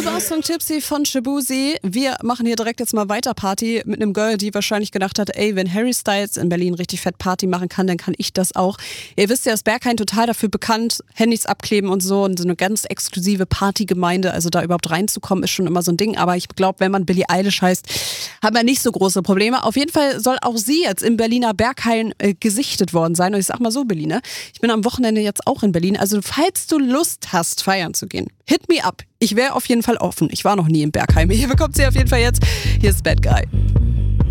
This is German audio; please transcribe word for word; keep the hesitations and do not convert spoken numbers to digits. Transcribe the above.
war Song Tipsy von Shabuzi. Wir machen hier direkt jetzt mal weiter Party mit einem Girl, die wahrscheinlich gedacht hat, ey, wenn Harry Styles in Berlin richtig fett Party machen kann, dann kann ich das auch. Ihr wisst ja, ist Berghain total dafür bekannt, Handys abkleben und so und so eine ganz exklusive Partygemeinde, also da überhaupt reinzukommen, ist schon immer so ein Ding, aber ich glaube, wenn man Billie Eilish heißt, hat man nicht so große Probleme. Auf jeden Fall soll auch sie jetzt im Berliner Berghain äh, gesichtet worden sein und ich sag mal so, Berliner, ich bin am Wochenende jetzt auch in Berlin, also falls du Lust hast, feiern zu gehen, hit me up. Ich wäre auf jeden Fall offen. Ich war noch nie im Berghain. Hier bekommt sie auf jeden Fall jetzt. Hier ist Bad Guy.